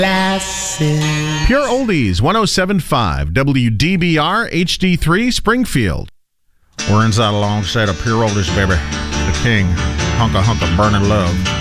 Pure Oldies, 107.5, WDBR HD3 Springfield. We're inside alongside of Pure Oldies, baby. The king, hunka burning love.